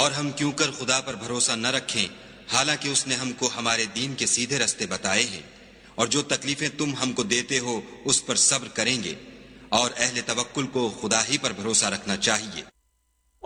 और हम क्यों कर खुदा पर भरोसा न रखें, हालांकि उसने हमको हमारे दीन के सीधे रास्ते बताए हैं। और जो तकलीफें तुम हमको देते हो उस पर सब्र करेंगे, और अहले तवक्कुल को खुदा ही पर भरोसा रखना चाहिए।